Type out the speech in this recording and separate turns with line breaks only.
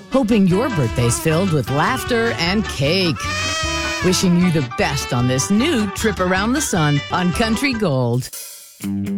hoping your birthday's filled with laughter and cake. Wishing you the best on this new trip around the sun on Country Gold.